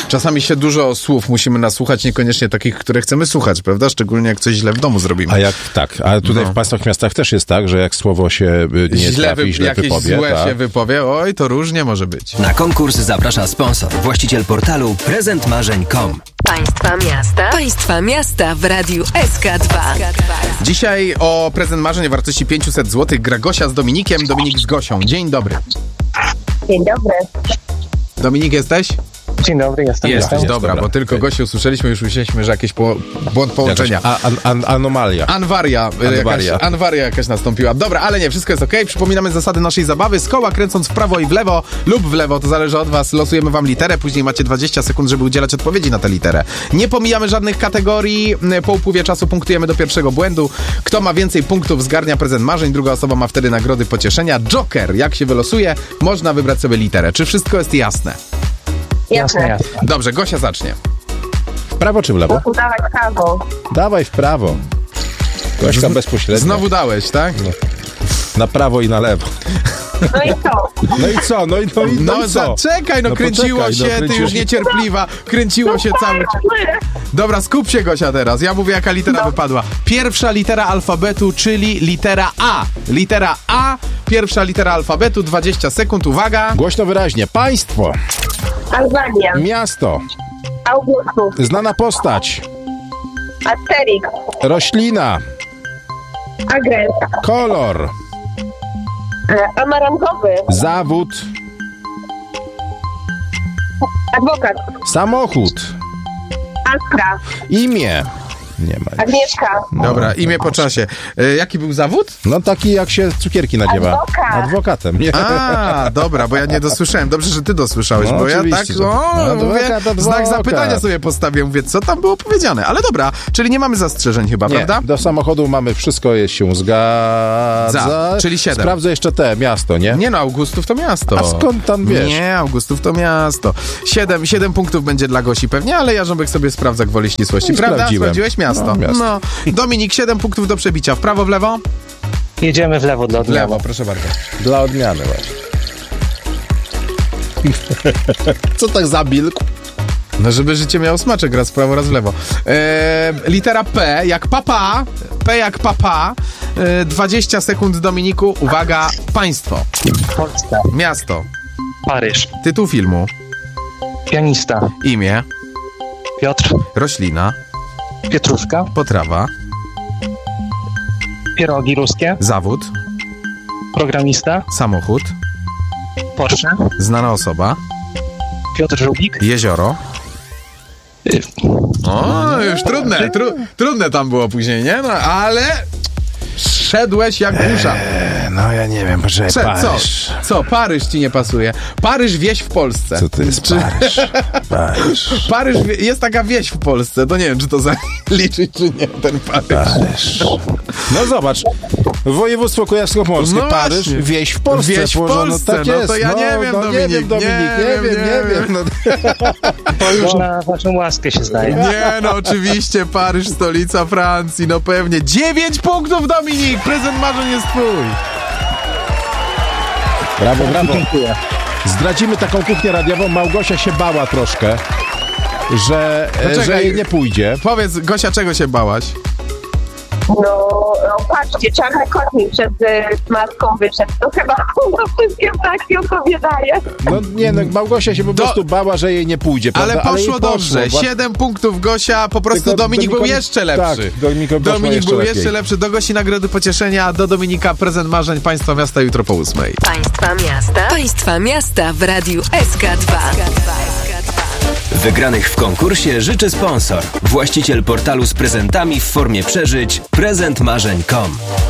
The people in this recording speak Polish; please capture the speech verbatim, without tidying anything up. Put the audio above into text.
Czasami się dużo słów musimy nasłuchać, niekoniecznie takich, które chcemy słuchać, prawda? Szczególnie jak coś źle w domu zrobimy. A jak tak, a tutaj No. w państwach, miastach też jest tak, że jak słowo się y, nie źle trafi, wy, źle jakieś wypowie, złe tak? się wypowie, oj, to różnie może być. Na konkurs zaprasza sponsor, właściciel portalu prezent marzeń kropka com. Państwa miasta. Państwa miasta w Radiu S K dwa. Dzisiaj o prezent marzeń o wartości pięćset złotych gra Gosia z Dominikiem, Dominik z Gosią. Dzień dobry. Dzień dobry. Dominik, jesteś? Dzień dobry, jestem. Jesteś, jestem. dobra, dobra. bo tylko Okej. Gosię usłyszeliśmy, już myśleliśmy, że jakieś po, błąd połączenia. Jakaś an, an, anomalia. Anwaria, Anwaria. Jakaś, anwaria jakaś nastąpiła. Dobra, ale nie, wszystko jest okej. Przypominamy zasady naszej zabawy. Z koła kręcąc w prawo i w lewo lub w lewo, to zależy od was. Losujemy wam literę, później macie dwadzieścia sekund, żeby udzielać odpowiedzi na tę literę. Nie pomijamy żadnych kategorii. Po upływie czasu punktujemy do pierwszego błędu. Kto ma więcej punktów, zgarnia prezent marzeń. Druga osoba ma wtedy nagrody pocieszenia. Joker, jak się wylosuje, można wybrać sobie literę. Czy wszystko jest jasne? Jasne, Jasne. jasne. Dobrze, Gosia zacznie. W prawo czy w lewo? Udawać prawo. Dawaj w prawo. Gośka bezpośrednio. Znowu dałeś, tak? Na prawo i na lewo. No i co? No i co? No i, no i, no No i co? zaczekaj, no, No kręciło poczekaj, no się, ty kręciło już się. niecierpliwa. Kręciło się cały czas. Dobra, skup się, Gosia, teraz. Ja mówię, jaka litera wypadła. Pierwsza litera alfabetu, czyli litera A. Litera A, pierwsza litera alfabetu, dwadzieścia sekund, uwaga. Głośno wyraźnie. Państwo. Albania. Miasto. Augustów. Znana postać. Asterix. Roślina. Agres. Kolor. E, amarantowy. Zawód. Adwokat. Samochód. Aspra. Imię. Nie ma. Agnieszka. Dobra, imię po czasie. E, jaki był zawód? No taki jak się cukierki nadziewa. Adwokat. Adwokatem. Nie. A, dobra, bo ja nie dosłyszałem. Dobrze, że ty dosłyszałeś, No, bo ja tak, oczywiście, że- o, no, mówię, adwokat, adwokat. znak zapytania sobie postawię, mówię, co tam było powiedziane. Ale dobra, czyli nie mamy zastrzeżeń chyba, Nie, prawda? do samochodu mamy wszystko, jest się zgadza. Za, czyli siedem. Sprawdzę jeszcze te, miasto, nie? Nie no, Augustów to miasto. A skąd tam wiesz? Nie, Augustów to miasto. Siedem, siedem punktów będzie dla Gosi pewnie, ale Jarząbek sobie sprawdza gwoli ścisłości. I Prawda? sprawdziłem. Sprawdziłeś miasto. No, miasto. No. Dominik, siedem punktów do przebicia. W prawo, w lewo? Jedziemy w lewo dla W odmiany. lewo, proszę bardzo. Dla odmiany właśnie. Co tak zamilkł? No, żeby życie miało smaczek, raz w prawo, raz w lewo. Eee, litera P, jak papa. P jak papa. Eee, dwadzieścia sekund, Dominiku. Uwaga, państwo. Polska. Miasto. Paryż. Tytuł filmu. Pianista. Imię. Piotr. Roślina. Pietruszka. Potrawa. Pierogi ruskie. Zawód. Programista. Samochód. Porsche. Znana osoba. Piotr Żubik. Jezioro. Y, O, już trudne, tru, trudne tam było później, nie? No, ale szedłeś jak burza. No ja nie wiem, proszę, Prze- co? Paryż. Co? Paryż ci nie pasuje. Paryż wieś w Polsce. Co to jest Czy- Paryż? Paryż. Paryż wie- jest taka wieś w Polsce. To nie wiem, czy to zaliczyć, czy nie, ten Paryż. Paryż. No zobacz, województwo kujawsko-pomorskie, No Paryż, właśnie. wieś w Polsce. Wieś w położono. Polsce, tak no jest. to ja nie wiem, no, Dominik, nie wiem, Dominik, nie nie, wiem, wiem, nie nie wiem. No, To już na waszą łaskę się zdaje. Nie, no oczywiście, Paryż, stolica Francji, no pewnie. Dziewięć punktów, Dominik! Prezent marzeń jest twój. brawo, brawo. Dziękuję. Zdradzimy taką kuchnię radiową. Małgosia się bała troszkę, że, Poczekaj. że jej nie pójdzie. Powiedz, Gosia, czego się bałaś? No, no patrzcie, czarny kotnik przed y, maską wyszedł. To chyba no, wszystkie ptaki odpowiadaje. No nie, no Małgosia się po Do- prostu bała, że jej nie pójdzie, Ale prawda? poszło jej dobrze. Wła- Siedem punktów, Gosia. Po prostu Tylko Dominik był Dominikowi- jeszcze lepszy. Tak, Dominik poszło Dominik jeszcze był lepiej. jeszcze lepszy. Do Gosi nagrody pocieszenia, a do Dominika prezent marzeń państwa miasta jutro po ósmej. Państwa miasta. Państwa miasta w Radiu S K dwa. Wygranych w konkursie życzy sponsor, właściciel portalu z prezentami w formie przeżyć prezent marzeń kropka com.